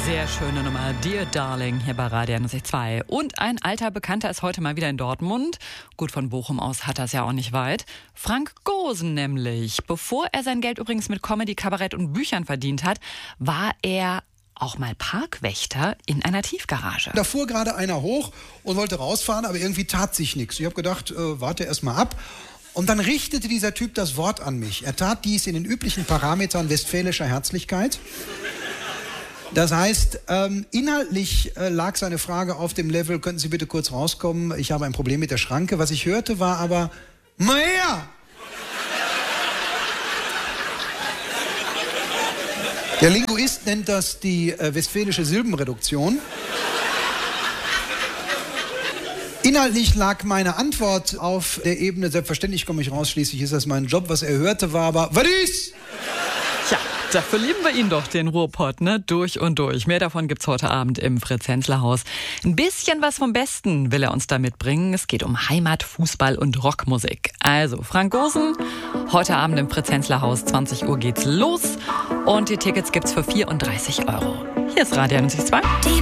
Sehr schöne Nummer, Dear Darling, hier bei Radio 92. Und ein alter Bekannter ist heute mal wieder in Dortmund. Gut, von Bochum aus hat er es ja auch nicht weit. Frank Gosen nämlich. Bevor er sein Geld übrigens mit Comedy, Kabarett und Büchern verdient hat, war er auch mal Parkwächter in einer Tiefgarage. Da fuhr gerade einer hoch und wollte rausfahren, aber irgendwie tat sich nichts. Ich habe gedacht, warte erst mal ab. Und dann richtete dieser Typ das Wort an mich. Er tat dies in den üblichen Parametern westfälischer Herzlichkeit. Das heißt, inhaltlich lag seine Frage auf dem Level, könnten Sie bitte kurz rauskommen, ich habe ein Problem mit der Schranke. Was ich hörte, war aber, mal her! Der Linguist nennt das die westfälische Silbenreduktion. Inhaltlich lag meine Antwort auf der Ebene, selbstverständlich komme ich raus, schließlich ist das mein Job. Was er hörte, war aber, was ist? Tja, dafür lieben wir ihn doch, den Ruhrpott, ne? Durch und durch. Mehr davon gibt's heute Abend im Fritz-Hensler-Haus. Ein bisschen was vom Besten will er uns da mitbringen. Es geht um Heimat, Fußball und Rockmusik. Also, Frank Gosen, heute Abend im Fritz-Hensler-Haus, 20 Uhr geht's los. Und die Tickets gibt's für 34 €. Hier ist Radio 92.